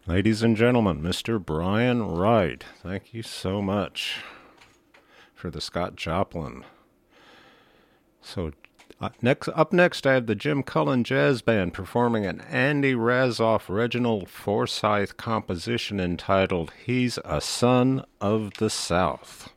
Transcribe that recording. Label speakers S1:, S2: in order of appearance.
S1: Ladies and gentlemen, Mr. Brian Wright. Thank you so much for the Scott Joplin. So up next, I have the Jim Cullen Jazz Band performing an Andy Razzoff Reginald Forsythe composition entitled He's a Son of the South.